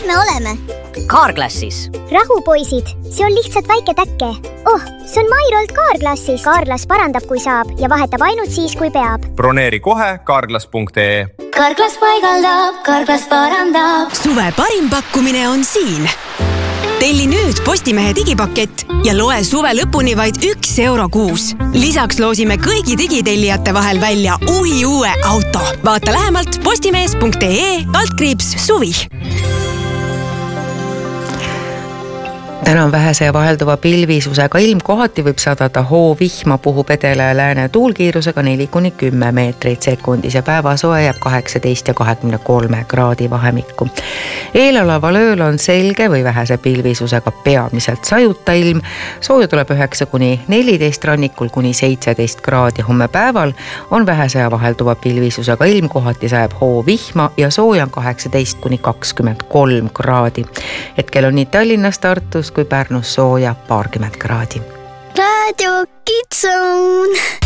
me oleme? Carglassis. Rahu, poisid, see on lihtsalt väike täkke. Oh, see on Mairolt Carglassis. Carglass parandab, kui saab ja vahetab ainult siis, kui peab. Broneeri kohe carglass.ee. Carglass paigaldab, Carglass parandab. Suve parim pakkumine on siin. Telli nüüd Postimehe digipakett ja loe suve lõpuni vaid €1 kuus. Lisaks loosime kõigi digitellijate vahel välja uue auto. Vaata lähemalt postimees.ee/suvi. Täna on vähese ja vahelduva pilvisusega ilm, kohati võib sadada hoovihma, puhub edela ja lääne tuulkiirusega 4–10 meetrit sekundis ja päevasoe jääb 18 ja 23 kraadi vahemikku. Eeloleval ööl on selge või vähese pilvisusega peamiselt sajuta ilm, sooja tuleb 9–14 rannikul kuni 17 kraadi. Homme päeval on vähese ja vahelduva pilvisusega ilm, kohati sajab hoovihma ja sooja on 18–23 kraadi. Hetkel on nii Tallinnas, Tartus kui Pärnus sooja paarkümmend kraadi. Radio Kids Zone.